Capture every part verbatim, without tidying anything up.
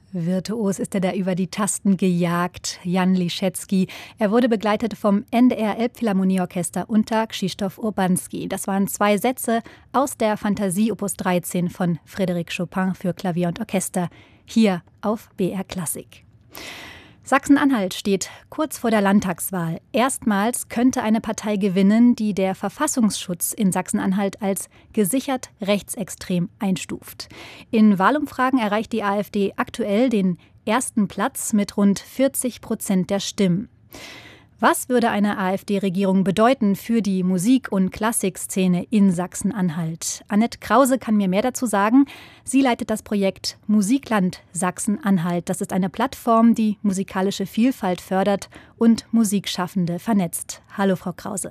Virtuos ist er da über die Tasten gejagt, Jan Liszewski. Er wurde begleitet vom N D R Elbphilharmonieorchester unter Krzysztof Urbanski. Das waren zwei Sätze aus der Fantasie Opus dreizehn von Frédéric Chopin für Klavier und Orchester, hier auf B R Klassik. Sachsen-Anhalt steht kurz vor der Landtagswahl. Erstmals könnte eine Partei gewinnen, die der Verfassungsschutz in Sachsen-Anhalt als gesichert rechtsextrem einstuft. In Wahlumfragen erreicht die AfD aktuell den ersten Platz mit rund vierzig Prozent der Stimmen. Was würde eine AfD-Regierung bedeuten für die Musik- und Klassikszene in Sachsen-Anhalt? Annette Krause kann mir mehr dazu sagen. Sie leitet das Projekt Musikland Sachsen-Anhalt. Das ist eine Plattform, die musikalische Vielfalt fördert und Musikschaffende vernetzt. Hallo, Frau Krause.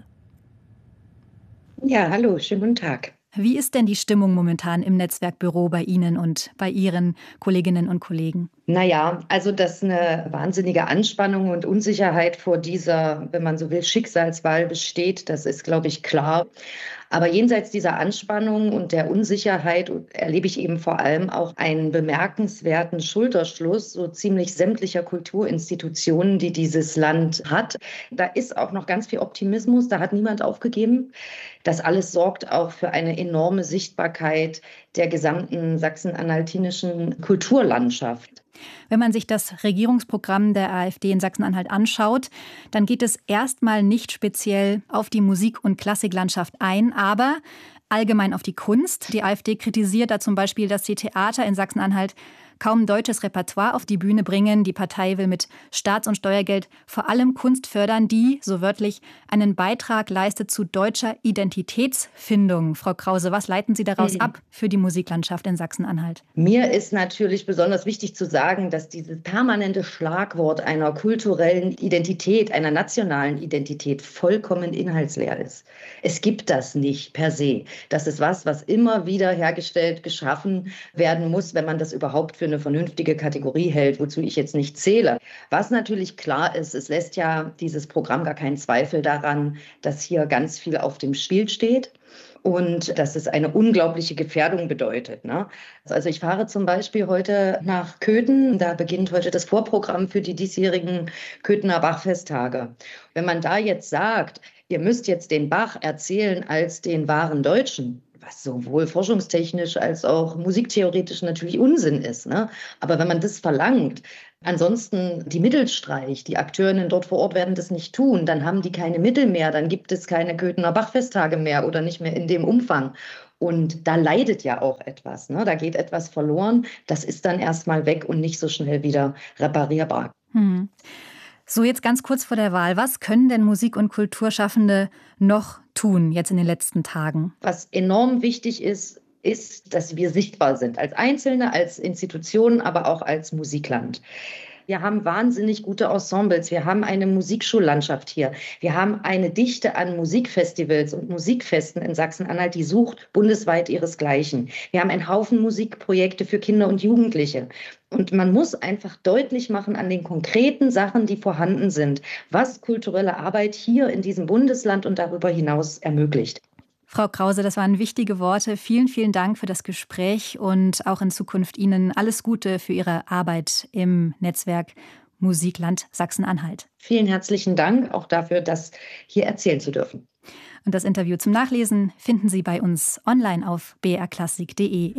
Ja, hallo, schönen guten Tag. Wie ist denn die Stimmung momentan im Netzwerkbüro bei Ihnen und bei Ihren Kolleginnen und Kollegen? Naja, also dass eine wahnsinnige Anspannung und Unsicherheit vor dieser, wenn man so will, Schicksalswahl besteht, das ist, glaube ich, klar. Aber jenseits dieser Anspannung und der Unsicherheit erlebe ich eben vor allem auch einen bemerkenswerten Schulterschluss so ziemlich sämtlicher Kulturinstitutionen, die dieses Land hat. Da ist auch noch ganz viel Optimismus, da hat niemand aufgegeben. Das alles sorgt auch für eine enorme Sichtbarkeit der gesamten sachsen-anhaltinischen Kulturlandschaft. Wenn man sich das Regierungsprogramm der AfD in Sachsen-Anhalt anschaut, dann geht es erstmal nicht speziell auf die Musik- und Klassiklandschaft ein, aber allgemein auf die Kunst. Die AfD kritisiert da zum Beispiel, dass die Theater in Sachsen-Anhalt kaum deutsches Repertoire auf die Bühne bringen. Die Partei will mit Staats- und Steuergeld vor allem Kunst fördern, die, so wörtlich, einen Beitrag leistet zu deutscher Identitätsfindung. Frau Krause, was leiten Sie daraus mhm. ab für die Musiklandschaft in Sachsen-Anhalt? Mir ist natürlich besonders wichtig zu sagen, dass dieses permanente Schlagwort einer kulturellen Identität, einer nationalen Identität vollkommen inhaltsleer ist. Es gibt das nicht per se. Das ist was, was immer wieder hergestellt, geschaffen werden muss, wenn man das überhaupt für eine vernünftige Kategorie hält, wozu ich jetzt nicht zähle. Was natürlich klar ist, es lässt ja dieses Programm gar keinen Zweifel daran, dass hier ganz viel auf dem Spiel steht. Und dass es eine unglaubliche Gefährdung bedeutet. Ne? Also ich fahre zum Beispiel heute nach Köthen. Da beginnt heute das Vorprogramm für die diesjährigen Köthener Bachfesttage. Wenn man da jetzt sagt, ihr müsst jetzt den Bach erzählen als den wahren Deutschen, was sowohl forschungstechnisch als auch musiktheoretisch natürlich Unsinn ist. Ne? Aber wenn man das verlangt, ansonsten die Mittel streicht, die Akteurinnen dort vor Ort werden das nicht tun, dann haben die keine Mittel mehr, dann gibt es keine Köthener Bachfesttage mehr oder nicht mehr in dem Umfang. Und da leidet ja auch etwas, ne? Da geht etwas verloren, das ist dann erstmal weg und nicht so schnell wieder reparierbar. Hm. So, jetzt ganz kurz vor der Wahl. Was können denn Musik- und Kulturschaffende noch tun jetzt in den letzten Tagen? Was enorm wichtig ist, ist, dass wir sichtbar sind. Als Einzelne, als Institutionen, aber auch als Musikland. Wir haben wahnsinnig gute Ensembles. Wir haben eine Musikschullandschaft hier. Wir haben eine Dichte an Musikfestivals und Musikfesten in Sachsen-Anhalt, die sucht bundesweit ihresgleichen. Wir haben einen Haufen Musikprojekte für Kinder und Jugendliche. Und man muss einfach deutlich machen an den konkreten Sachen, die vorhanden sind, was kulturelle Arbeit hier in diesem Bundesland und darüber hinaus ermöglicht. Frau Krause, das waren wichtige Worte. Vielen, vielen Dank für das Gespräch und auch in Zukunft Ihnen alles Gute für Ihre Arbeit im Netzwerk Musikland Sachsen-Anhalt. Vielen herzlichen Dank auch dafür, das hier erzählen zu dürfen. Und das Interview zum Nachlesen finden Sie bei uns online auf b r klassik punkt de.